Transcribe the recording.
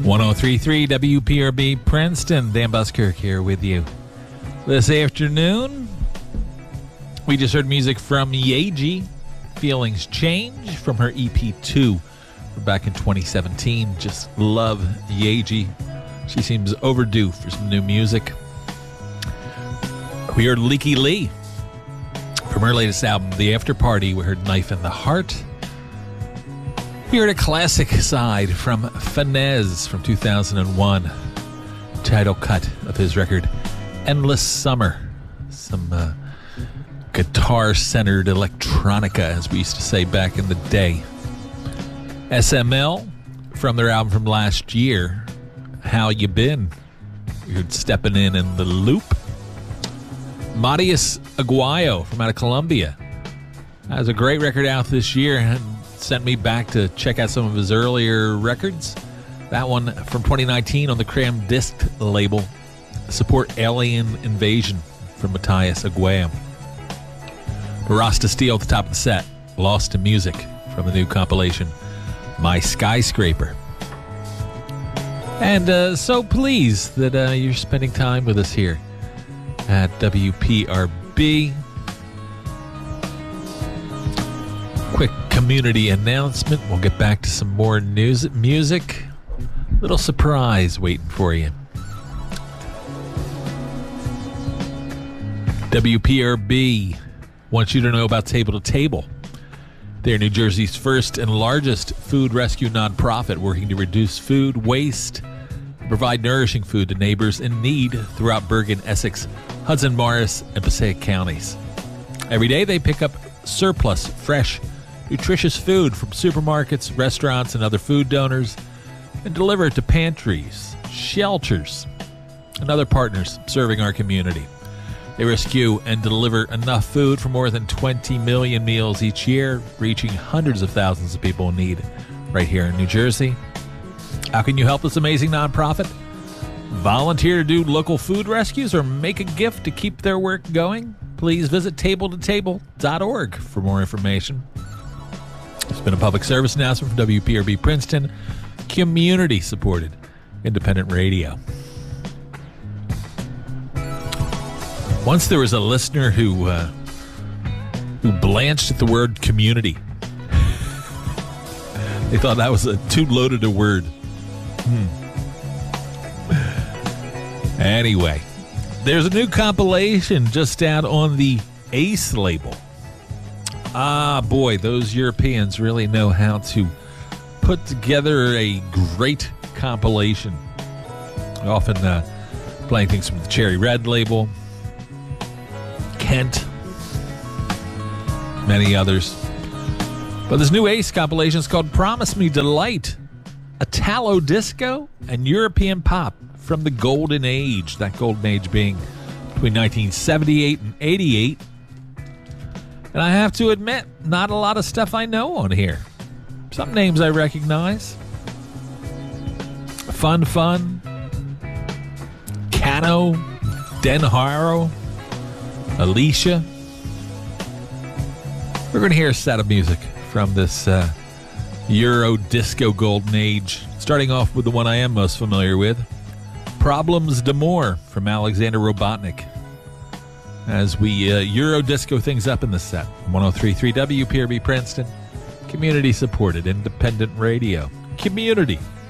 1033 WPRB Princeton. Dan Buskirk here with you this afternoon. We just heard music from Yaeji, Feelings Change, from her EP2 from back in 2017. Just love Yaeji. She seems overdue for some new music. We heard Leaky Lee from her latest album, The After Party. We heard Knife in the Heart. We heard a classic side from Finesse from 2001, title cut of his record, Endless Summer. Some guitar-centered electronica, as we used to say back in the day. SML from their album from last year, How You Been? We heard Stepping In the Loop. Matias Aguayo from out of Colombia has a great record out this year and sent me back to check out some of his earlier records. That one from 2019 on the Cram Disc label, Support Alien Invasion from Matias Aguayo. Rasta Steele at the top of the set, Lost to Music from the new compilation, My Skyscraper. And so pleased that you're spending time with us here at WPRB. Quick community announcement. We'll get back to some more news, music. Little surprise waiting for you. WPRB wants you to know about Table to Table. They're New Jersey's first and largest food rescue nonprofit working to reduce food waste and provide nourishing food to neighbors in need throughout Bergen, Essex, Hudson, Morris, and Passaic counties. Every day they pick up surplus, fresh, nutritious food from supermarkets, restaurants, and other food donors and deliver it to pantries, shelters, and other partners serving our community. They rescue and deliver enough food for more than 20 million meals each year, reaching hundreds of thousands of people in need right here in New Jersey. How can you help this amazing nonprofit? Volunteer to do local food rescues or make a gift to keep their work going? Please visit tabletotable.org for more information. It's been a public service announcement from WPRB Princeton, community-supported independent radio. Once there was a listener who blanched at the word community. They thought that was too loaded a word. Anyway, there's a new compilation just out on the Ace label. Ah, boy, those Europeans really know how to put together a great compilation. Often playing things from the Cherry Red label, Kent, many others. But this new Ace compilation is called Promise Me Delight, Italo disco and European pop from the golden age, that golden age being between 1978 and 88. And I have to admit, not a lot of stuff I know on here. Some names I recognize. Fun, Cano, Den Haro, Alicia. We're going to hear a set of music from this Euro disco golden age, starting off with the one I am most familiar with, Problems d'Amour from Alexander Robotnik, as we Euro disco things up in the set. 1033 WPRB Princeton, community supported independent radio. Community